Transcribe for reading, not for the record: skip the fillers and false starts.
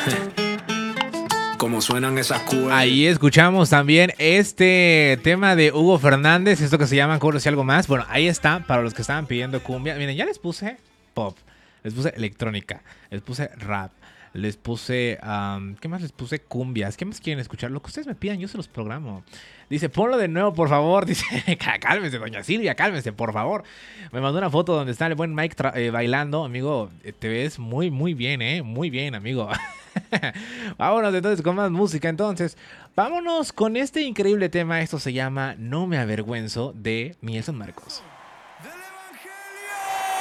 Como suenan esas cuerdas. Ahí escuchamos también este tema de Hugo Fernández, esto que se llama Coros y algo más. Bueno, ahí está, para los que estaban pidiendo cumbia. Miren, ya les puse pop, les puse electrónica, les puse rap, les puse, ¿qué más les puse? Cumbias. ¿Qué más quieren escuchar? Lo que ustedes me pidan, yo se los programo. Dice, ponlo de nuevo, por favor. Dice, cálmese, doña Silvia, cálmese, por favor. Me mandó una foto donde está el buen Mike bailando. Amigo, te ves muy, muy bien, muy bien, amigo. Vámonos entonces con más música. Entonces, vámonos con este increíble tema. Esto se llama No me avergüenzo de Miel San Marcos.